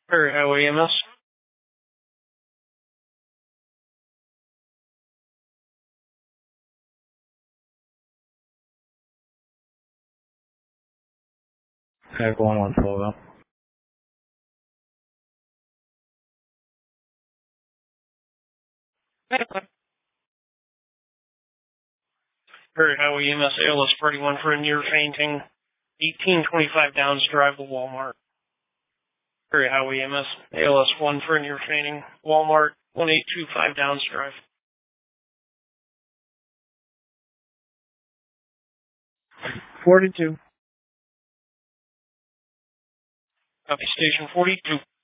Prairie Highway EMS. Tag 114. Prairie Highway EMS, ALS 41 for a near fainting. 1825 Downs Drive to Walmart. Prairie Highway EMS, ALS 1 for a near fainting. Walmart, 1825 Downs Drive. $42. Copy Station 42.